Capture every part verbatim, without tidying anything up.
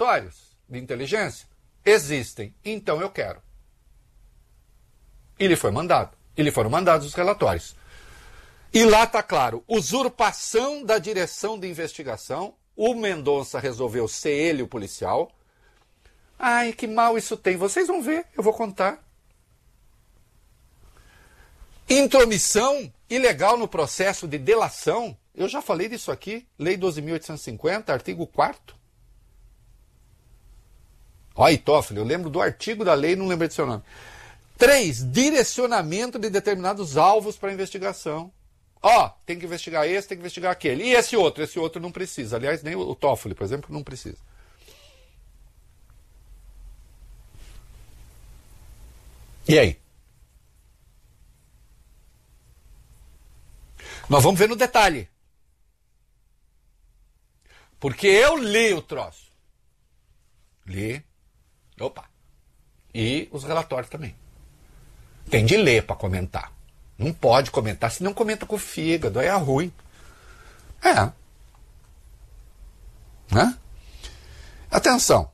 relatórios de inteligência? Existem. Então eu quero. E lhe foi mandado. E lhe foram mandados os relatórios. E lá está claro, usurpação da direção de investigação. O Mendonça resolveu ser ele o policial. Ai, que mal isso tem. Vocês vão ver, eu vou contar. Intromissão ilegal no processo de delação. Eu já falei disso aqui. Lei doze mil oitocentos e cinquenta, artigo quarto. Olha, Toffoli, eu lembro do artigo da lei, não lembrei do seu nome. Três, direcionamento de determinados alvos para investigação. Ó, oh, tem que investigar esse, tem que investigar aquele. E esse outro? Esse outro não precisa. Aliás, nem o Toffoli, por exemplo, não precisa. E aí? Nós vamos ver no detalhe. Porque eu li o troço. Li. Opa. E os relatórios também. Tem de ler para comentar. Não pode comentar, senão comenta com o fígado, aí é ruim. É. Né? Atenção.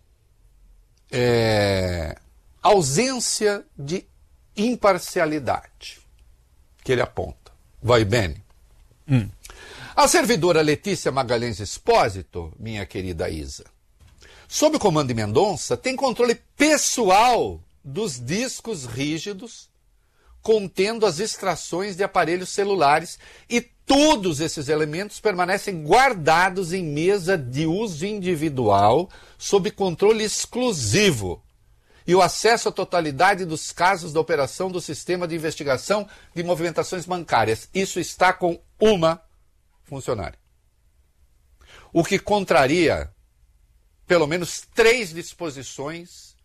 É... Ausência de imparcialidade que ele aponta. Vai bem. Hum. A servidora Letícia Magalhães Espósito, minha querida Isa, sob o comando de Mendonça, tem controle pessoal dos discos rígidos contendo as extrações de aparelhos celulares e todos esses elementos permanecem guardados em mesa de uso individual sob controle exclusivo e o acesso à totalidade dos casos da operação do sistema de investigação de movimentações bancárias. Isso está com uma funcionária. O que contraria pelo menos três disposições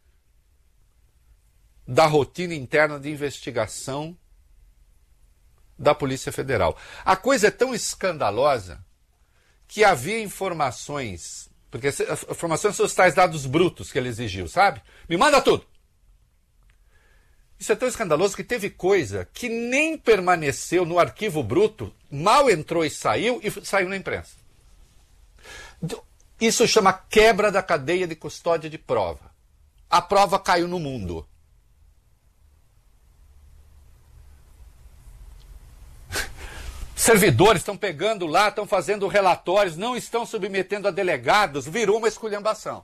da rotina interna de investigação da Polícia Federal. A coisa é tão escandalosa que havia informações, porque as informações são os tais dados brutos que ele exigiu, sabe? Me manda tudo! Isso é tão escandaloso que teve coisa que nem permaneceu no arquivo bruto, mal entrou e saiu, e saiu na imprensa. Isso chama quebra da cadeia de custódia de prova. A prova caiu no mundo. Servidores estão pegando lá, estão fazendo relatórios, não estão submetendo a delegados, virou uma esculhambação.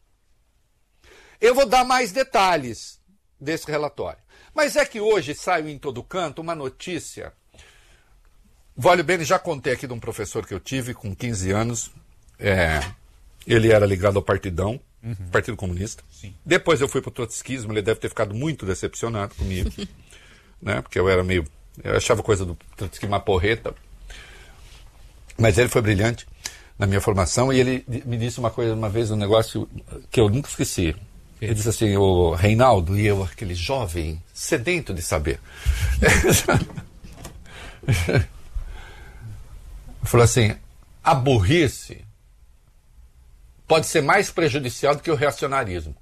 Eu vou dar mais detalhes desse relatório. Mas é que hoje saiu em todo canto uma notícia. Vale bem, já contei aqui de um professor que eu tive com quinze anos. É, ele era ligado ao Partidão, uhum. Partido Comunista. Sim. Depois eu fui para o trotskismo, ele deve ter ficado muito decepcionado comigo. Né, porque eu era meio... Eu achava coisa do trotskismo uma porreta. Mas ele foi brilhante na minha formação e ele me disse uma coisa, uma vez, um negócio que eu nunca esqueci. Ele disse assim, o Reinaldo, e eu, aquele jovem sedento de saber. Falou assim, a burrice pode ser mais prejudicial do que o reacionarismo.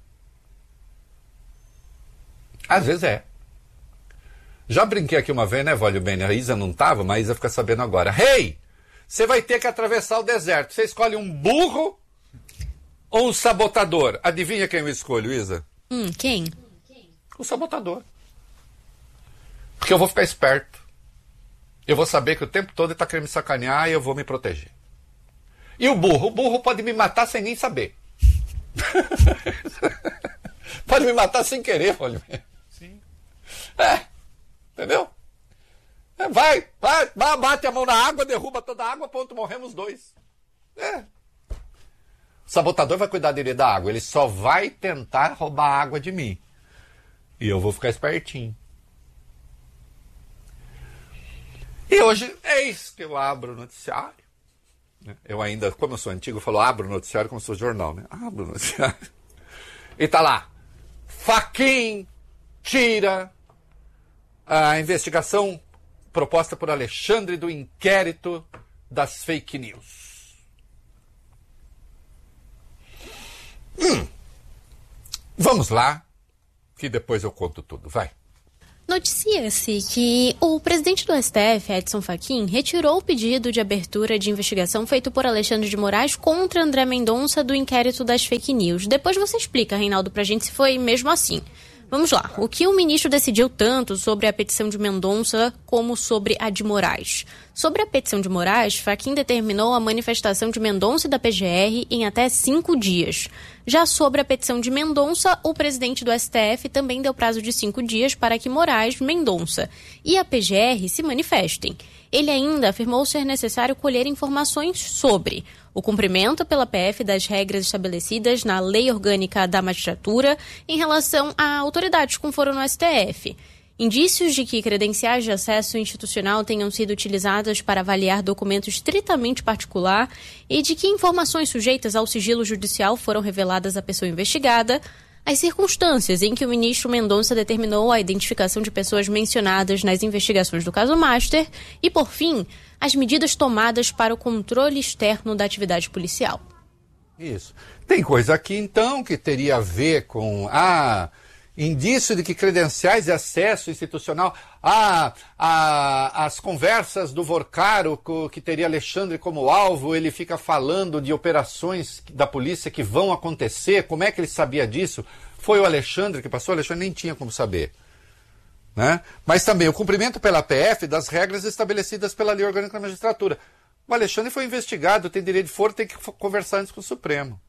Às vezes é. Já brinquei aqui uma vez, né, Vólio Bene? A Isa não estava, mas a Isa fica sabendo agora. Hey, você vai ter que atravessar o deserto. Você escolhe um burro ou um sabotador? Adivinha quem eu escolho, Isa? Hum, quem? O sabotador. Porque eu vou ficar esperto. Eu vou saber que o tempo todo ele está querendo me sacanear e eu vou me proteger. E o burro? O burro pode me matar sem nem saber. Pode me matar sem querer, Vólio Bene. Sim. É. Entendeu? É, vai, vai, vai, bate a mão na água, derruba toda a água, ponto, morremos dois. É. O sabotador vai cuidar dele da água, ele só vai tentar roubar a água de mim. E eu vou ficar espertinho. E hoje, eis que eu abro o noticiário. Eu ainda, como eu sou antigo, eu falo, abro o noticiário como se fosse jornal, né? Abro o noticiário. E tá lá. Fachin tira a investigação proposta por Alexandre do inquérito das fake news. Hum. Vamos lá, que depois eu conto tudo. Vai. No noticia-se que o presidente do S T F, Edson Fachin, retirou o pedido de abertura de investigação feito por Alexandre de Moraes contra André Mendonça do inquérito das fake news. Depois você explica, Reinaldo, pra gente se foi mesmo assim. Vamos lá. O que o ministro decidiu tanto sobre a petição de Mendonça como sobre a de Moraes? Sobre a petição de Moraes, Fachin determinou a manifestação de Mendonça e da P G R em até cinco dias. Já sobre a petição de Mendonça, o presidente do S T F também deu prazo de cinco dias para que Moraes, Mendonça e a P G R se manifestem. Ele ainda afirmou ser necessário colher informações sobre o cumprimento pela P F das regras estabelecidas na Lei Orgânica da Magistratura em relação a autoridades com foro no S T F. Indícios de que credenciais de acesso institucional tenham sido utilizadas para avaliar documento estritamente particular e de que informações sujeitas ao sigilo judicial foram reveladas à pessoa investigada, as circunstâncias em que o ministro Mendonça determinou a identificação de pessoas mencionadas nas investigações do caso Master e, por fim, as medidas tomadas para o controle externo da atividade policial. Isso. Tem coisa aqui, então, que teria a ver com ah, indício de que credenciais de acesso institucional, ah, ah, as conversas do Vorcaro, que teria Alexandre como alvo, ele fica falando de operações da polícia que vão acontecer. Como é que ele sabia disso? Foi o Alexandre que passou? O Alexandre nem tinha como saber. Né? Mas também o cumprimento pela P F das regras estabelecidas pela Lei Orgânica da Magistratura. O Alexandre foi investigado, tem direito de foro, tem que conversar antes com o Supremo.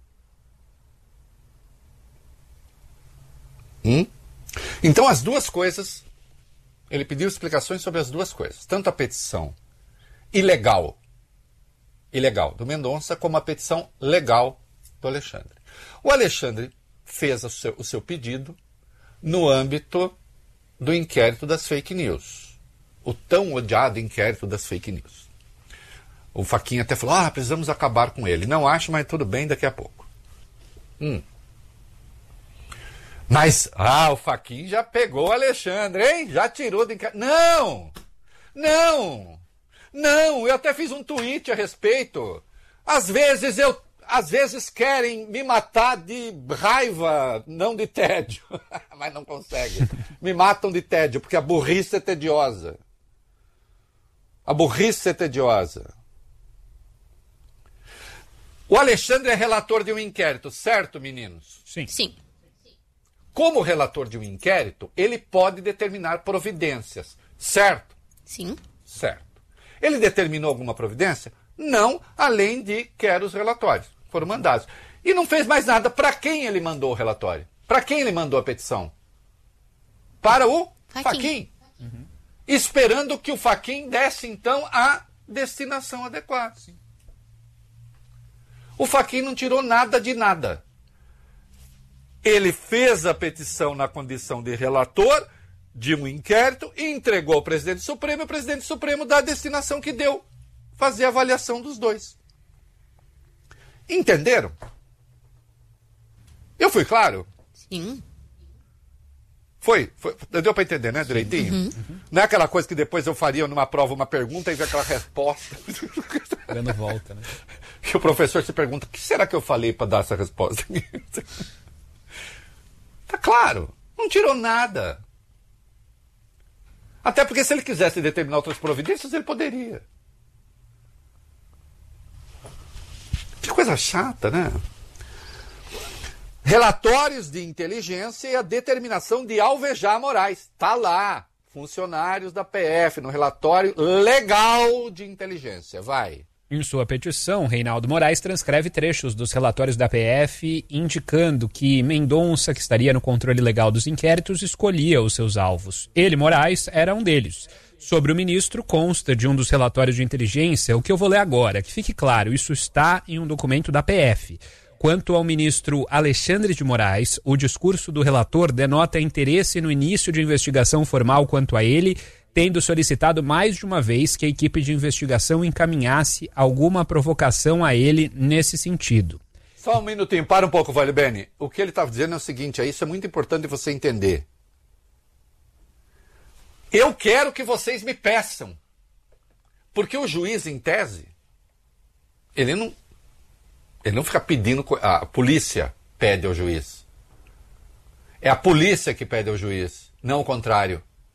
Hum? Então as duas coisas, ele pediu explicações sobre as duas coisas, tanto a petição ilegal, ilegal do Mendonça, como a petição legal do Alexandre. O Alexandre fez o seu, o seu pedido no âmbito do inquérito das fake news, o tão odiado inquérito das fake news. O Fachin até falou, ah, precisamos acabar com ele. Não acho, mas tudo bem, daqui a pouco. Hum. Mas, ah, o Fachin já pegou o Alexandre, hein? Já tirou do inquérito. Não! Não! Não! Eu até fiz um tweet a respeito. Às vezes eu... Às vezes querem me matar de raiva, não de tédio. Mas não conseguem. Me matam de tédio, porque a burrice é tediosa. A burrice é tediosa. O Alexandre é relator de um inquérito, certo, meninos? Sim. Sim. Como relator de um inquérito, ele pode determinar providências, certo? Sim. Certo. Ele determinou alguma providência? Não, além de quer os relatórios. Foram mandados. E não fez mais nada. Para quem ele mandou o relatório? Para quem ele mandou a petição? Para o Fachin. Uhum. Esperando que o Fachin desse, então, a destinação adequada. Sim. O Fachin não tirou nada de nada. Ele fez a petição na condição de relator de um inquérito e entregou ao presidente Supremo, e o presidente Supremo dá a destinação que deu. Fazer a avaliação dos dois. Entenderam? Eu fui claro? Sim. Foi? foi deu para entender, né, direitinho? Uhum. Não é aquela coisa que depois eu faria numa prova uma pergunta e ver aquela resposta. Dando volta, né? Que o professor se pergunta, o que será que eu falei para dar essa resposta? Tá claro, não tirou nada. Até porque se ele quisesse determinar outras providências, ele poderia. Que coisa chata, né? Relatórios de inteligência e a determinação de alvejar Moraes. Tá lá, funcionários da P F, no relatório legal de inteligência. Vai. Em sua petição, Reinaldo Moraes transcreve trechos dos relatórios da P F, indicando que Mendonça, que estaria no controle legal dos inquéritos, escolhia os seus alvos. Ele, Moraes, era um deles. Sobre o ministro, consta de um dos relatórios de inteligência, o que eu vou ler agora. Que fique claro, isso está em um documento da P F. Quanto ao ministro Alexandre de Moraes, o discurso do relator denota interesse no início de investigação formal quanto a ele, tendo solicitado mais de uma vez que a equipe de investigação encaminhasse alguma provocação a ele nesse sentido. Só um minutinho, para um pouco, Vale Bene. O que ele está dizendo é o seguinte, é isso é muito importante você entender. Eu quero que vocês me peçam. Porque o juiz, em tese, ele não, ele não fica pedindo... A polícia pede ao juiz. É a polícia que pede ao juiz, não o contrário.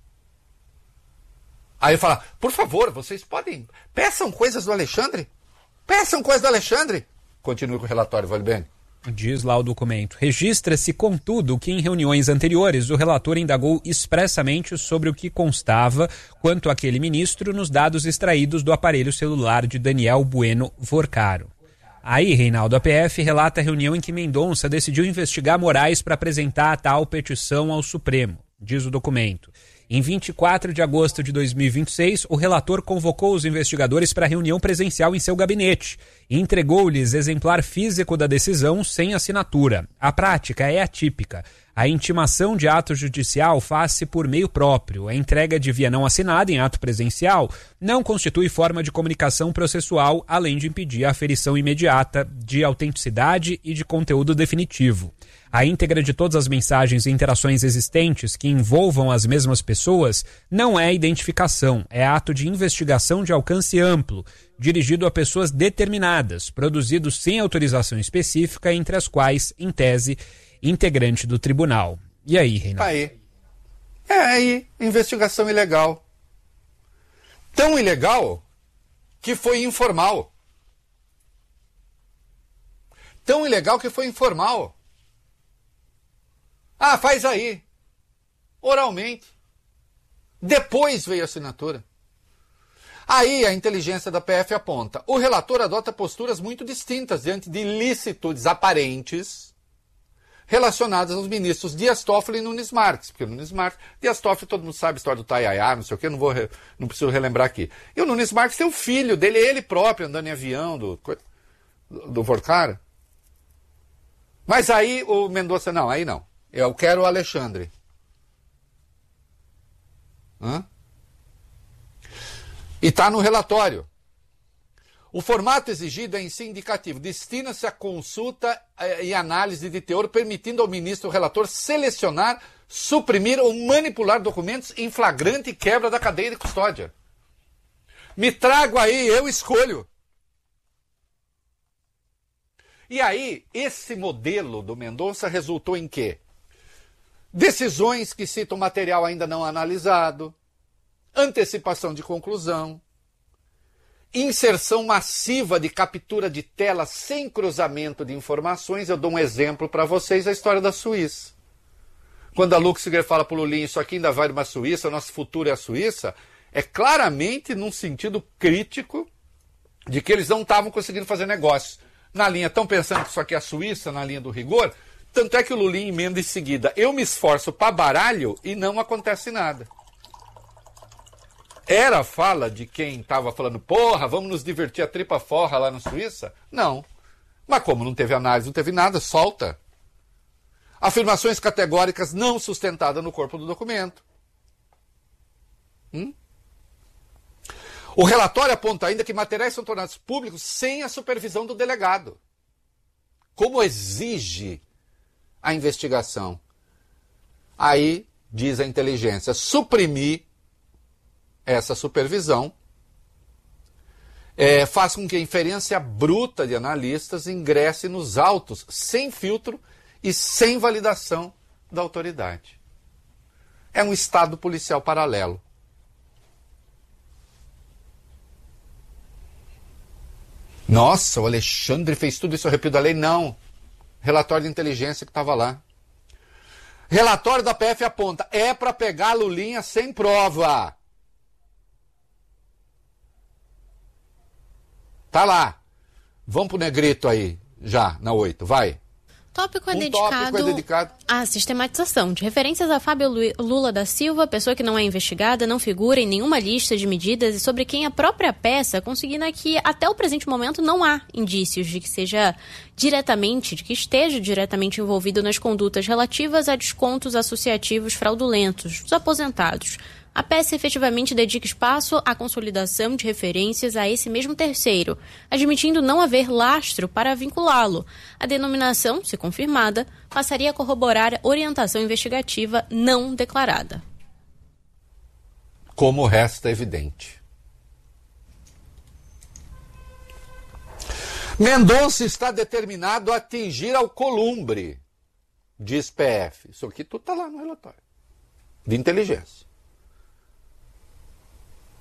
Aí fala, por favor, vocês podem, peçam coisas do Alexandre, peçam coisas do Alexandre. Continue com o relatório, Valibene. Diz lá o documento. Registra-se, contudo, que em reuniões anteriores o relator indagou expressamente sobre o que constava quanto àquele ministro nos dados extraídos do aparelho celular de Daniel Bueno Vorcaro. Aí, Reinaldo, a P F relata a reunião em que Mendonça decidiu investigar Moraes para apresentar a tal petição ao Supremo, diz o documento. Em vinte e quatro de agosto de dois mil e vinte e seis, o relator convocou os investigadores para reunião presencial em seu gabinete e entregou-lhes exemplar físico da decisão sem assinatura. A prática é atípica. A intimação de ato judicial faz-se por meio próprio. A entrega de via não assinada em ato presencial não constitui forma de comunicação processual, além de impedir a aferição imediata de autenticidade e de conteúdo definitivo. A íntegra de todas as mensagens e interações existentes que envolvam as mesmas pessoas não é identificação, é ato de investigação de alcance amplo, dirigido a pessoas determinadas, produzido sem autorização específica, entre as quais, em tese, integrante do tribunal. E aí, Reinaldo? Aí. É aí, investigação ilegal. Tão ilegal que foi informal. Tão ilegal que foi informal. Ah, faz aí. Oralmente. Depois veio a assinatura. Aí a inteligência da P F aponta. O relator adota posturas muito distintas diante de ilicitudes aparentes relacionadas aos ministros Dias Toffoli e Nunes Marques. Porque o Nunes Marques... Dias Toffoli, todo mundo sabe a história do Taiaiá, não sei o quê, não, vou, não preciso relembrar aqui. E o Nunes Marques tem o filho dele, ele próprio, andando em avião, do, do Vorcaro. Mas aí o Mendonça, não, aí não. Eu quero o Alexandre. Hã? E está no relatório. O formato exigido é em si indicativo. Destina-se a consulta e análise de teor, permitindo ao ministro relator selecionar, suprimir ou manipular documentos em flagrante quebra da cadeia de custódia. Me trago aí, eu escolho. E aí, esse modelo do Mendonça resultou em quê? Decisões que citam material ainda não analisado, antecipação de conclusão, inserção massiva de captura de tela sem cruzamento de informações. Eu dou um exemplo para vocês, a história da Suíça. Quando a Luxinger fala para o Lulinha, isso aqui ainda vai de uma Suíça, nosso futuro é a Suíça, é claramente num sentido crítico de que eles não estavam conseguindo fazer negócios. Na linha, estão pensando que isso aqui é a Suíça, na linha do rigor? Tanto é que o Lulinha emenda em seguida, eu me esforço para baralho e não acontece nada. Era a fala de quem estava falando, porra, vamos nos divertir a tripa forra lá na Suíça? Não. Mas como não teve análise, não teve nada, solta. Afirmações categóricas não sustentadas no corpo do documento. Hum? O relatório aponta ainda que materiais são tornados públicos sem a supervisão do delegado. Como exige a investigação? Aí, diz a inteligência, suprimir essa supervisão é, faz com que a inferência bruta de analistas ingresse nos autos sem filtro e sem validação da autoridade. É um estado policial paralelo. Nossa, o Alexandre fez tudo isso ao arrepio da lei? Não. Relatório de inteligência que estava lá. Relatório da P F aponta, é para pegar a Lulinha sem prova. Tá lá. Vamos pro negrito aí, já, na oito, vai. Tópico é, um dedicado tópico é dedicado à sistematização de referências a Fábio Lula da Silva, pessoa que não é investigada, não figura em nenhuma lista de medidas e sobre quem a própria peça, conseguindo aqui, até o presente momento, não há indícios de que seja diretamente, de que esteja diretamente envolvido nas condutas relativas a descontos associativos fraudulentos dos aposentados. A peça efetivamente dedica espaço à consolidação de referências a esse mesmo terceiro, admitindo não haver lastro para vinculá-lo. A denominação, se confirmada, passaria a corroborar orientação investigativa não declarada. Como resta evidente. Mendonça está determinado a atingir Alcolumbre, diz P F. Isso aqui tudo está lá no relatório de inteligência.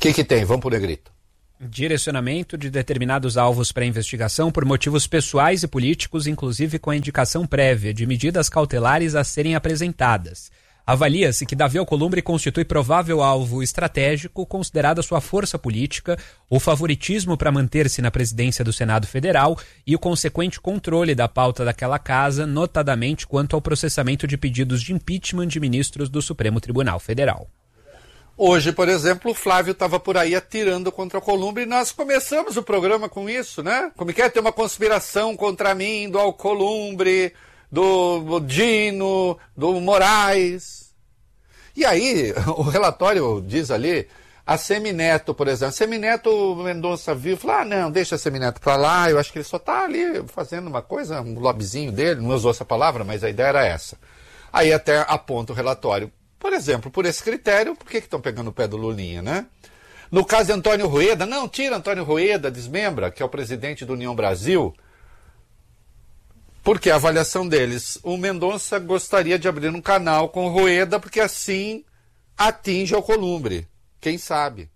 que que tem? Vamos pro negrito. Direcionamento de determinados alvos para investigação por motivos pessoais e políticos, inclusive com a indicação prévia de medidas cautelares a serem apresentadas. Avalia-se que Davi Alcolumbre constitui provável alvo estratégico, considerada sua força política, o favoritismo para manter-se na presidência do Senado Federal e o consequente controle da pauta daquela casa, notadamente quanto ao processamento de pedidos de impeachment de ministros do Supremo Tribunal Federal. Hoje, por exemplo, o Flávio estava por aí atirando contra o Alcolumbre e nós começamos o programa com isso, né? Como que é ter uma conspiração contra mim, do Alcolumbre, do Dino, do Moraes. E aí, o relatório diz ali, a Semineto, por exemplo. Semineto, o Mendonça viu, falou, ah, não, deixa a Semineto pra lá, eu acho que ele só tá ali fazendo uma coisa, um lobbyzinho dele, não usou essa palavra, mas a ideia era essa. Aí até aponta o relatório. Por exemplo, por esse critério, por que estão pegando o pé do Lulinha, né? No caso de Antônio Rueda, não, tira Antônio Rueda, desmembra, que é o presidente do União Brasil. Porque a avaliação deles, o Mendonça gostaria de abrir um canal com o Rueda, porque assim atinge o Alcolumbre. Quem sabe?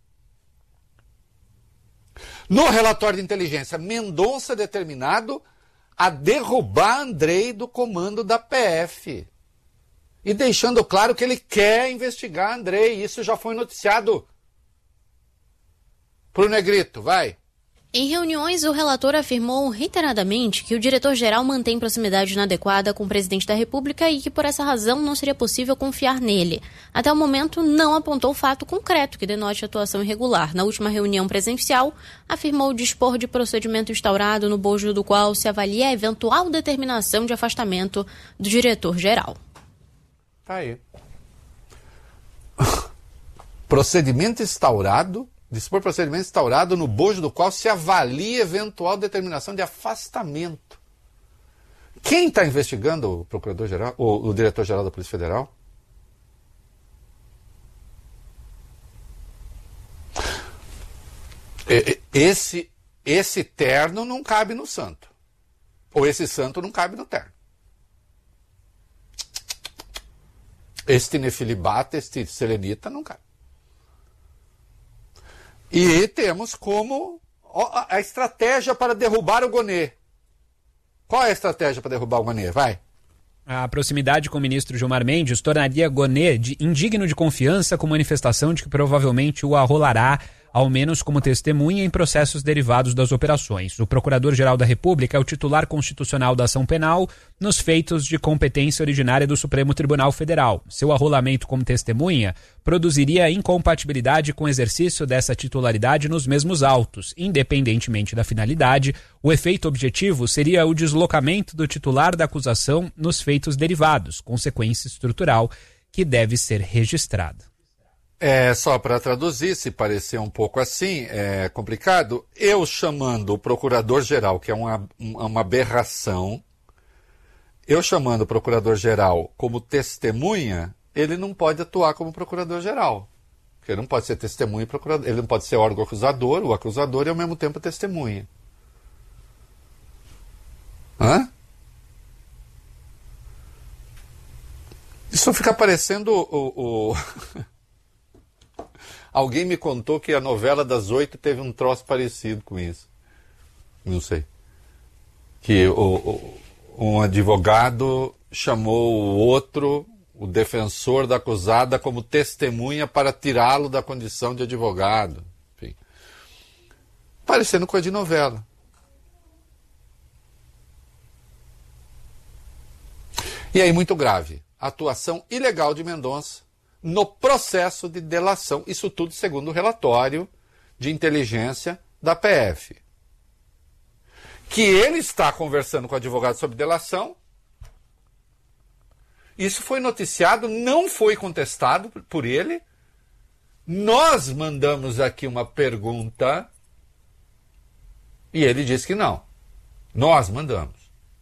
No relatório de inteligência, Mendonça determinado a derrubar Andrei do comando da P F. E deixando claro que ele quer investigar Andrei. Isso já foi noticiado. Pro Negrito, vai. Em reuniões, o relator afirmou reiteradamente que o diretor-geral mantém proximidade inadequada com o presidente da República e que, por essa razão, não seria possível confiar nele. Até o momento, não apontou fato concreto que denote atuação irregular. Na última reunião presencial, afirmou dispor de procedimento instaurado no bojo do qual se avalia a eventual determinação de afastamento do diretor-geral. Tá aí. Procedimento instaurado... Dispor procedimento instaurado no bojo do qual se avalia eventual determinação de afastamento. Quem está investigando o procurador-geral, o, o diretor-geral da Polícia Federal? Esse, esse terno não cabe no santo. Ou esse santo não cabe no terno. Este nefilibata, este selenita não cabe. E temos como a estratégia para derrubar o Gonê. Qual é a estratégia para derrubar o Gonê? Vai. A proximidade com o ministro Gilmar Mendes tornaria Gonê de indigno de confiança, com manifestação de que provavelmente o arrolará, ao menos como testemunha em processos derivados das operações. O Procurador-Geral da República é o titular constitucional da ação penal nos feitos de competência originária do Supremo Tribunal Federal. Seu arrolamento como testemunha produziria incompatibilidade com o exercício dessa titularidade nos mesmos autos. Independentemente da finalidade, o efeito objetivo seria o deslocamento do titular da acusação nos feitos derivados, consequência estrutural que deve ser registrada. É, só para traduzir, se parecer um pouco assim, é complicado, eu chamando o procurador-geral, que é uma, uma aberração, eu chamando o procurador-geral como testemunha, ele não pode atuar como procurador-geral. Porque ele não pode ser testemunha e procurador, ele não pode ser órgão acusador, o acusador e ao mesmo tempo testemunha. Hã? Isso fica parecendo o... o... Alguém me contou que a novela das oito teve um troço parecido com isso. Não sei. Que o, o, um advogado chamou o outro, o defensor da acusada, como testemunha para tirá-lo da condição de advogado. Enfim. Parecendo coisa de novela. E aí, muito grave. Atuação ilegal de Mendonça no processo de delação, isso tudo segundo o relatório de inteligência da P F. Que ele está conversando com o advogado sobre delação, isso foi noticiado, não foi contestado por ele, nós mandamos aqui uma pergunta e ele disse que não, nós mandamos.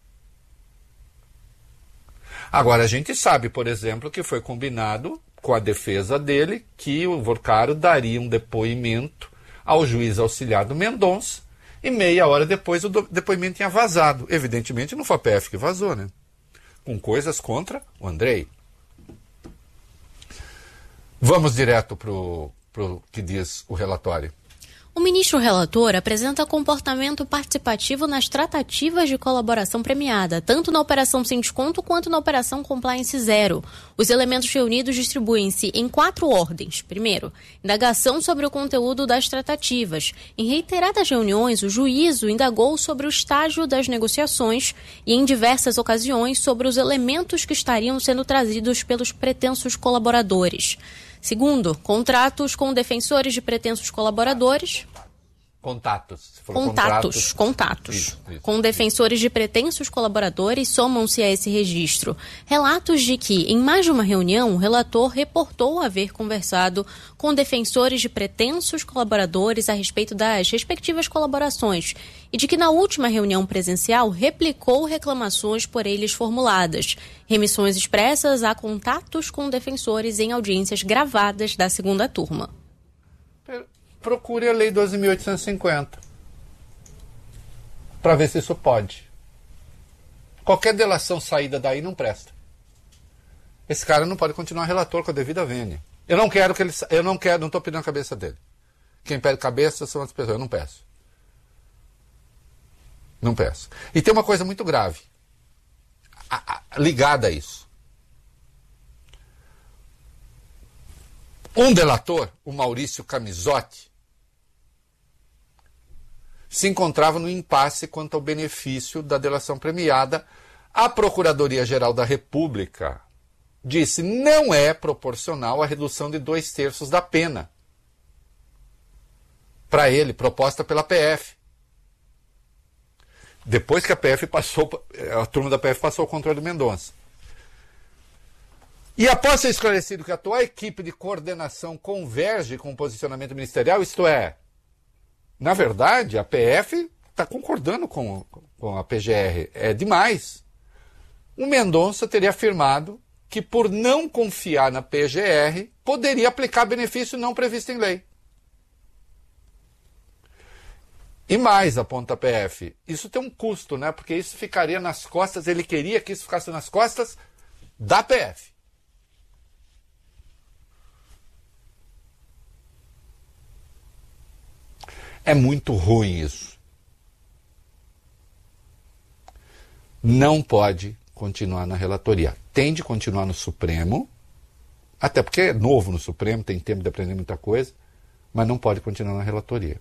Agora a gente sabe, por exemplo, que foi combinado com a defesa dele, que o Vorcaro daria um depoimento ao juiz auxiliar Mendonça, e meia hora depois o depoimento tinha vazado. Evidentemente não foi a P F que vazou, né? Com coisas contra o Andrei. Vamos direto para o para o que diz o relatório. O ministro relator apresenta comportamento participativo nas tratativas de colaboração premiada, tanto na Operação Sem Desconto quanto na Operação Compliance Zero. Os elementos reunidos distribuem-se em quatro ordens. Primeiro, indagação sobre o conteúdo das tratativas. Em reiteradas reuniões, o juízo indagou sobre o estágio das negociações e, em diversas ocasiões, sobre os elementos que estariam sendo trazidos pelos pretensos colaboradores. Segundo, contratos com defensores de pretensos colaboradores. Contatos. Você falou Contatos, contratos. contatos. Isso, isso, com defensores de pretensos colaboradores somam-se a esse registro relatos de que, em mais de uma reunião, o relator reportou haver conversado com defensores de pretensos colaboradores a respeito das respectivas colaborações e de que, na última reunião presencial, replicou reclamações por eles formuladas, remissões expressas a contatos com defensores em audiências gravadas da segunda turma. Procure a Lei doze mil oitocentos e cinquenta para ver se isso pode. Qualquer delação saída daí não presta. Esse cara não pode continuar relator com a devida vênia. Eu não quero que ele... Eu não quero, não estou pedindo a cabeça dele. Quem pede cabeça são as pessoas. Eu não peço. Não peço. E tem uma coisa muito grave a, a, ligada a isso. Um delator, o Maurício Camisotti, se encontrava no impasse quanto ao benefício da delação premiada. A Procuradoria-Geral da República disse não é proporcional à redução de dois terços da pena para ele, proposta pela P F. Depois que a P F passou, a turma da P F passou o controle do Mendonça. E após ser esclarecido que a atual equipe de coordenação converge com o posicionamento ministerial, isto é, na verdade, a P F está concordando com, com a P G R, é demais. O Mendonça teria afirmado que, por não confiar na P G R, poderia aplicar benefício não previsto em lei. E mais, aponta a P F, isso tem um custo, né? Porque isso ficaria nas costas, ele queria que isso ficasse nas costas da P F. É muito ruim isso. Não pode continuar na relatoria. Tem de continuar no Supremo, até porque é novo no Supremo, tem tempo de aprender muita coisa, mas não pode continuar na relatoria.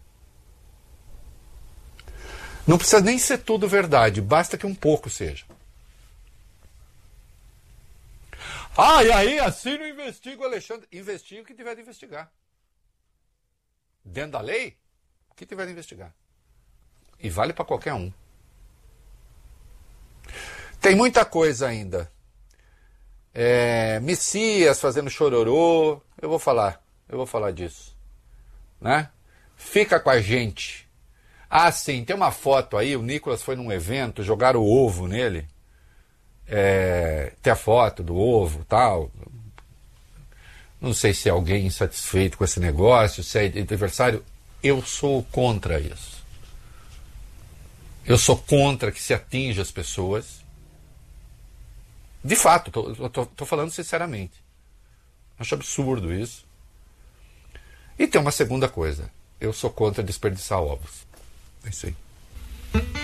Não precisa nem ser tudo verdade, basta que um pouco seja. Ah, e aí assim não investiga o Alexandre. Investiga o que tiver de investigar. Dentro da lei, o que tiver de investigar. E vale para qualquer um. Tem muita coisa ainda. É, Messias fazendo chororô. Eu vou falar. Eu vou falar disso. Né? Fica com a gente. Ah, sim, tem uma foto aí. O Nicolas foi num evento, jogaram o ovo nele. É, tem a foto do ovo e tal. Não sei se é alguém insatisfeito com esse negócio, se é adversário. Eu sou contra isso. Eu sou contra que se atinja as pessoas. De fato, estou falando sinceramente. Acho absurdo isso. E tem uma segunda coisa. Eu sou contra desperdiçar ovos. É isso aí.